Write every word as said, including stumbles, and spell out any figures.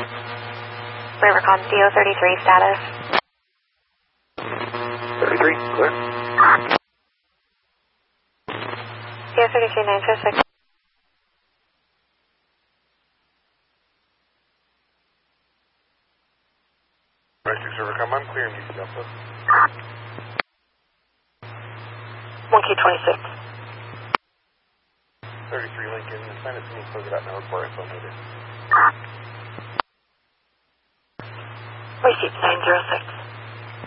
Rivercom, D O thirty-three, status. thirty-three, clear. D O thirty-three, nine two six. Rescue Rivercom, I'm clear, you can Delta. one Q twenty-six. thirty-three Lincoln, assign it to me, close it out now, report info needed. Receipt nine zero six.